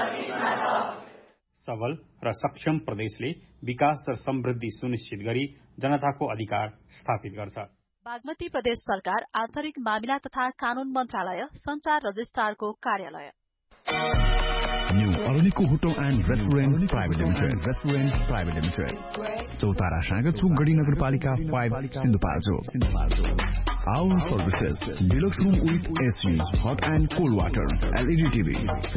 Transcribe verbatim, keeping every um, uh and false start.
सबल र सक्षम प्रदेशले विकास र समृद्धि सुनिश्चित गरी जनताको अधिकार स्थापित गर्छ। बागमती प्रदेश सरकार आन्तरिक मामिला तथा कानून मन्त्रालय संचार रजिस्ट्रारको कार्यालय। New Arunico Hotel and Restaurant Private Limited. Restaurant Private Limited. Chowtara Sagar Chowk Gadi Nagarpalika five Sindhupalchok. Our services: deluxe room with A C, hot and cold water, L E D T V.